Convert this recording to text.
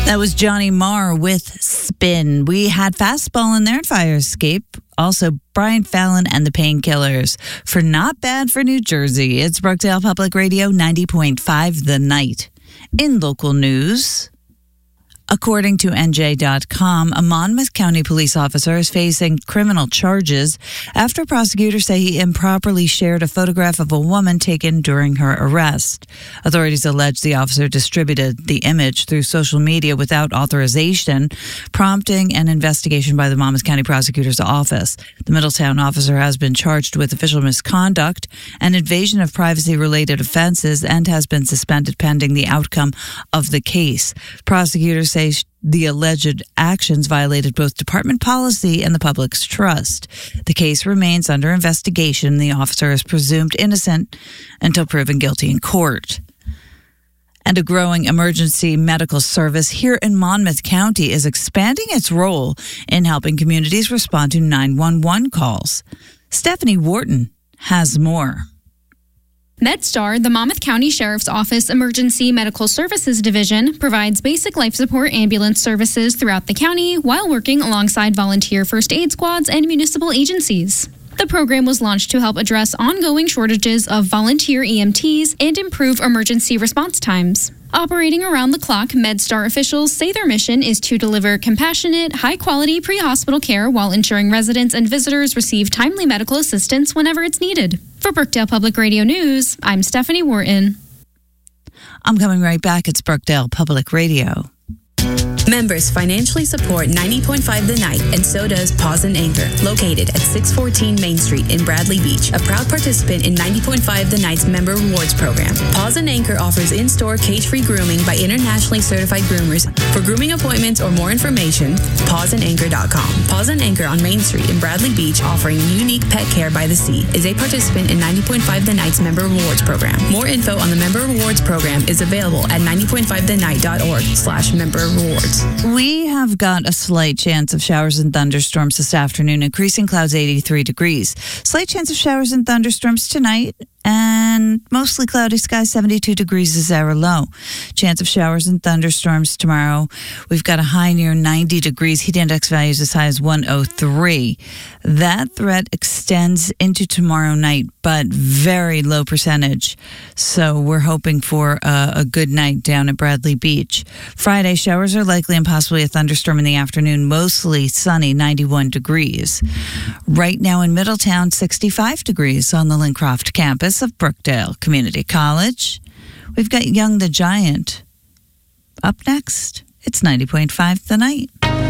That was Johnny Marr with Spin. We had Fastball in there at Fire Escape. Also, Brian Fallon and the Painkillers for Not Bad for New Jersey. It's Brookdale Public Radio 90.5 The Night. In local news, according to NJ.com, a Monmouth County police officer is facing criminal charges after prosecutors say he improperly shared a photograph of a woman taken during her arrest. Authorities allege the officer distributed the image through social media without authorization, prompting an investigation by the Monmouth County Prosecutor's Office. The Middletown officer has been charged with official misconduct and invasion of privacy-related offenses and has been suspended pending the outcome of the case. Prosecutors say the alleged actions violated both department policy and the public's trust. The case remains under investigation. The officer is presumed innocent until proven guilty in court. And a growing emergency medical service here in Monmouth County is expanding its role in helping communities respond to 911 calls. Stephanie Wharton has more. MedStar, the Monmouth County Sheriff's Office Emergency Medical Services Division, provides basic life support ambulance services throughout the county while working alongside volunteer first aid squads and municipal agencies. The program was launched to help address ongoing shortages of volunteer EMTs and improve emergency response times. Operating around the clock, MedStar officials say their mission is to deliver compassionate, high-quality pre-hospital care while ensuring residents and visitors receive timely medical assistance whenever it's needed. For Brookdale Public Radio News, I'm Stephanie Wharton. I'm coming right back. It's Brookdale Public Radio. Members financially support 90.5 The Night, and so does Paws and Anchor, located at 614 Main Street in Bradley Beach, a proud participant in 90.5 The Night's Member Rewards Program. Paws and Anchor offers in-store cage-free grooming by internationally certified groomers. For grooming appointments or more information, pawsandanchor.com. Paws and Anchor on Main Street in Bradley Beach, offering unique pet care by the sea, is a participant in 90.5 The Night's Member Rewards Program. More info on the Member Rewards Program is available at 90.5thenight.org/member rewards. We have got a slight chance of showers and thunderstorms this afternoon, increasing clouds 83 degrees. Slight chance of showers and thunderstorms tonight, and mostly cloudy skies, 72 degrees is our low. Chance of showers and thunderstorms tomorrow. We've got a high near 90 degrees, heat index values as high as 103. That threat extends into tomorrow night, but very low percentage. So we're hoping for a good night down at Bradley Beach. Friday, showers are likely and possibly a thunderstorm in the afternoon, mostly sunny, 91 degrees. Right now in Middletown, 65 degrees on the Lincroft campus of Brookdale Community College. We've got Young the Giant. Up next, it's 90.5 The Night.